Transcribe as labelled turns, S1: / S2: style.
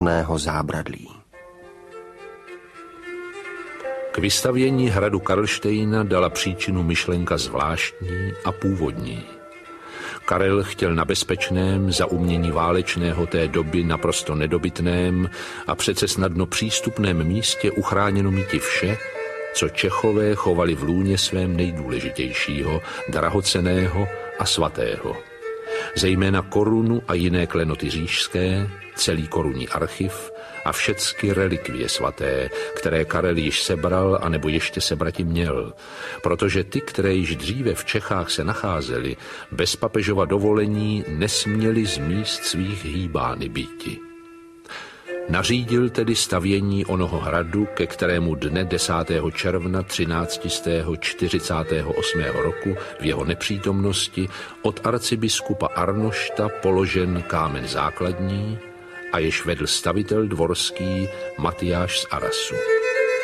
S1: plného zábradlí.
S2: K vystavění hradu Karlštejna dala příčinu myšlenka zvláštní a původní. Karel chtěl na bezpečném, za umění válečného té doby naprosto nedobytném a přece snadno přístupném místě uchráněno míti vše, co Čechové chovali v lůně svém nejdůležitějšího, drahocenného a svatého. Zejména korunu a jiné klenoty říšské, celý korunní archiv a všecky relikvie svaté, které Karel již sebral anebo ještě sebrati měl, protože ty, které již dříve v Čechách se nacházely, bez papežova dovolení nesměly z míst svých hýbány býti. Nařídil tedy stavění onoho hradu, ke kterému dne 10. června 1348. roku v jeho nepřítomnosti od arcibiskupa Arnošta položen kámen základní a jež vedl stavitel dvorský Matyáš z Arasu.